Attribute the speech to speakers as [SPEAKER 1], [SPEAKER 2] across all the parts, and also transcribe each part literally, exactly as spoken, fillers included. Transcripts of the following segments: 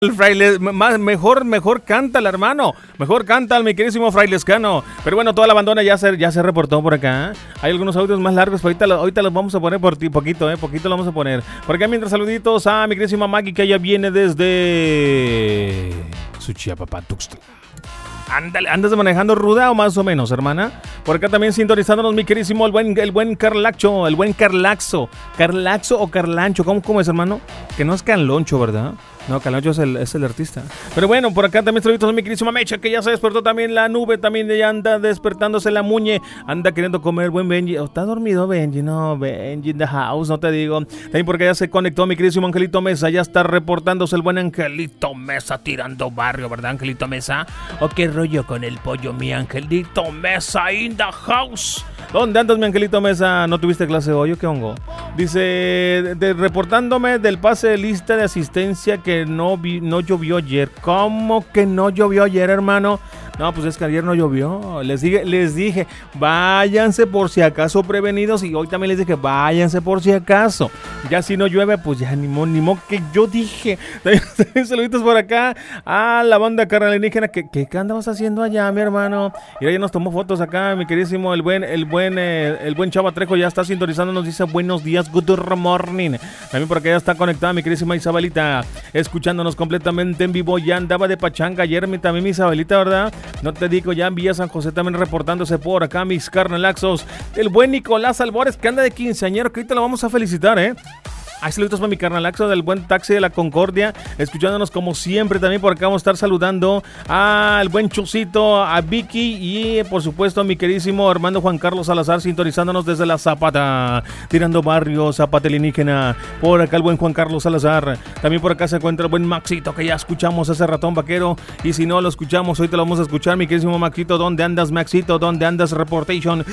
[SPEAKER 1] El fraile, más, mejor, mejor canta el hermano, mejor canta el mi queridísimo frailescano. Pero bueno, toda la bandona ya se, ya se reportó por acá. Hay algunos audios más largos, pero ahorita, lo, ahorita los vamos a poner por ti, poquito, eh, poquito lo vamos a poner. Por acá mientras saluditos a mi queridísima Maggie, que ella viene desde Suchiapapa, Tuxtla. Ándale, ¿andas manejando ruda o más o menos, hermana? Por acá también sintonizándonos mi queridísimo el buen, el buen Carlacho, el buen Carlaxo. ¿Carlaxo o Carlancho? ¿Cómo, cómo es, hermano? Que no es Carloncho, ¿verdad? No, Carlancho es el, es el artista. Pero bueno, por acá también saluditos a mi queridísima Mecha, que ya se despertó también la nube, también ya anda despertándose la muñe, anda queriendo comer buen Benji. Oh, ¿está dormido Benji? No, Benji in the house, no te digo. También porque ya se conectó mi queridísimo Angelito Mesa, ya está reportándose el buen Angelito Mesa tirando barrio, ¿verdad, Angelito Mesa? ¿O qué rollo con el pollo, mi Angelito Mesa in the house? ¿Dónde andas, mi Angelito Mesa? ¿No tuviste clase hoy o qué hongo? Dice, de, de, reportándome del pase de lista de asistencia que no, vi, no llovió ayer. ¿Cómo que no llovió ayer, hermano? No, pues es que ayer no llovió. Les dije, les dije, váyanse por si acaso prevenidos. Y hoy también les dije, váyanse por si acaso. Ya si no llueve, pues ya ni modo, ni modo que yo dije. También saluditos por acá a la banda carnalígena. ¿Qué, qué andabas haciendo allá, mi hermano? Y ya nos tomó fotos acá, mi queridísimo, el buen, el buen, eh, el buen Chava Trejo ya está sintonizando, nos dice buenos días, good morning. También por acá ya está conectada mi queridísima Isabelita, escuchándonos completamente en vivo. Ya andaba de pachanga ayer, mi, también mi Isabelita, ¿verdad? No te digo, ya en Villa San José también reportándose por acá, mis carnalaxos. El buen Nicolás Albores, que anda de quinceañero, que ahorita lo vamos a felicitar, ¿eh? Hay saludos para mi carnalaxo del buen Taxi de la Concordia, escuchándonos como siempre. También por acá vamos a estar saludando al buen Chusito, a Vicky y por supuesto a mi queridísimo hermano Juan Carlos Salazar, sintonizándonos desde la Zapata, tirando barrio zapatelígena. Por acá el buen Juan Carlos Salazar. También por acá se encuentra el buen Maxito, que ya escuchamos ese ratón vaquero. Y si no lo escuchamos, hoy te lo vamos a escuchar, mi queridísimo Maxito. ¿Dónde andas, Maxito? ¿Dónde andas, Reportation?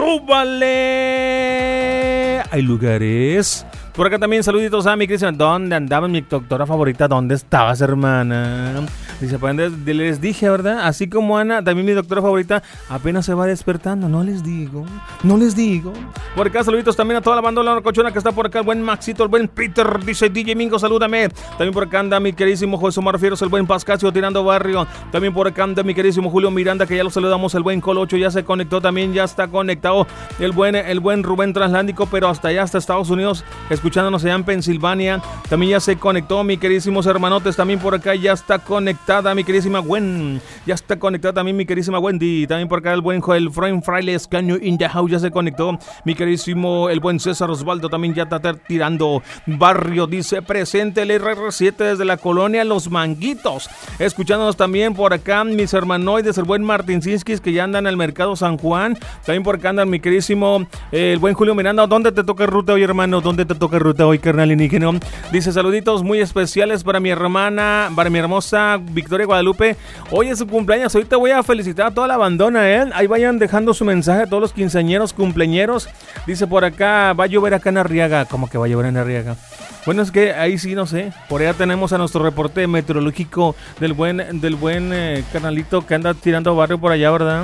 [SPEAKER 1] ¡Súbale! Hay lugares. Por acá también saluditos a mi Cristian. ¿Dónde andaba mi doctora favorita? ¿Dónde estabas, hermana? Dice, pues les dije, ¿verdad? Así como Ana, también mi doctora favorita apenas se va despertando. No les digo, no les digo. Por acá saluditos también a toda la banda de la cochona que está por acá. El buen Maxito, el buen Peter, dice D J Mingo, salúdame. También por acá anda mi queridísimo José Omar Fieros, el buen Pascasio tirando barrio. También por acá anda mi queridísimo Julio Miranda, que ya lo saludamos. El buen Colocho ya se conectó también, ya está conectado. El buen, el buen Rubén Translándico, pero hasta allá, hasta Estados Unidos, escuchándonos allá en Pensilvania. También ya se conectó mi queridísimos hermanotes. También por acá ya está conectada mi queridísima Gwen. Ya está conectada también mi queridísima Wendy. También por acá el buen Joel Frame Frailes Caño in the house ya se conectó. Mi queridísimo el buen César Osvaldo también ya está tirando barrio. Dice presente el R R siete desde la colonia Los Manguitos. Escuchándonos también por acá mis hermanoides, el buen Martín Sinskis, que ya andan en el mercado San Juan. También por acá andan mi queridísimo eh, el buen Julio Miranda. ¿Dónde te toca ruta hoy, hermano? ¿Dónde te toca ruta hoy, carnal indígena? Dice saluditos muy especiales para mi hermana, para mi hermosa Victoria Guadalupe. Hoy es su cumpleaños. Ahorita voy a felicitar a toda la bandona, ¿eh? Ahí vayan dejando su mensaje a todos los quinceañeros, cumpleañeros. Dice por acá, va a llover acá en Arriaga. ¿Cómo que va a llover en Arriaga? Bueno, es que ahí sí, no sé. Por allá tenemos a nuestro reporte meteorológico del buen, del buen eh, carnalito que anda tirando barrio por allá, ¿verdad?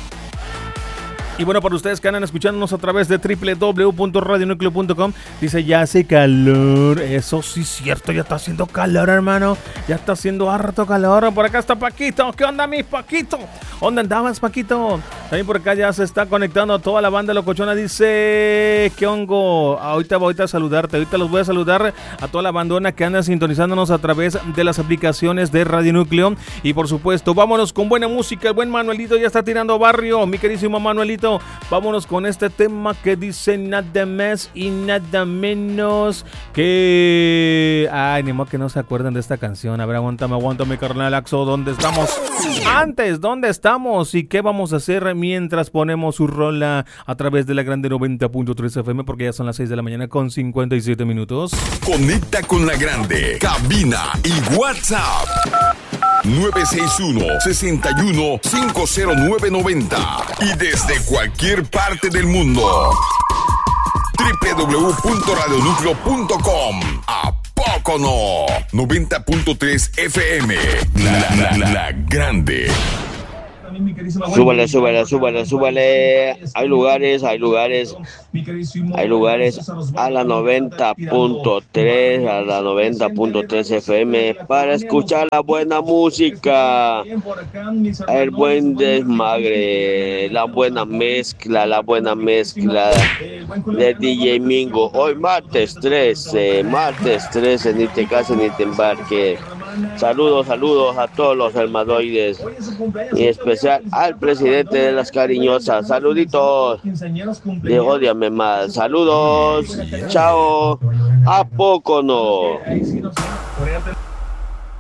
[SPEAKER 1] Y bueno, para ustedes que andan escuchándonos a través de doble u doble u doble u punto radio núcleo punto com, dice, ya hace calor. Eso sí es cierto, ya está haciendo calor, hermano. Ya está haciendo harto calor. Por acá está Paquito. ¿Qué onda, mi Paquito? ¿Dónde andabas, Paquito? También por acá ya se está conectando toda la banda locochona. Dice, ¿qué hongo? Ahorita voy a saludarte. Ahorita los voy a saludar a toda la bandona que anda sintonizándonos a través de las aplicaciones de Radio Núcleo. Y por supuesto, vámonos con buena música. El buen Manuelito ya está tirando barrio. Mi queridísimo Manuelito. Vámonos con este tema que dice nada más y nada menos que... Ay, ni modo que no se acuerdan de esta canción. A ver, aguántame, aguántame, carnal Axo. ¿Dónde estamos? Antes, ¿dónde estamos? ¿Y qué vamos a hacer mientras ponemos su rola a través de la grande noventa punto tres F M? Porque ya son las seis de la mañana con cincuenta y siete minutos.
[SPEAKER 2] Conecta con la grande, cabina y WhatsApp nueve seis uno, seis uno, cinco cero nueve nueve cero y desde cualquier parte del mundo doble u doble u doble u punto radio núcleo punto com. ¿A poco no? noventa punto tres F M, la, la, la, la grande.
[SPEAKER 1] También mi
[SPEAKER 3] Súbale, súbale, súbale, súbale. Hay lugares, hay lugares, hay lugares a la noventa punto tres, a la noventa punto tres F M para escuchar la buena música, el buen desmagre, la buena mezcla, la buena mezcla de D J Mingo. Hoy martes trece, martes trece, ni te cases ni te embarques. Saludos, saludos a todos los almadoides y en especial al presidente de las cariñosas. Saluditos de Ódiame Más. Saludos, chao. ¿A poco no?